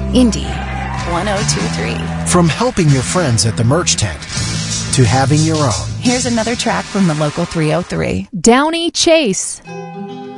Indy 1023. From helping your friends at the merch tent to having your own. Here's another track from the local 303. Downey Chase.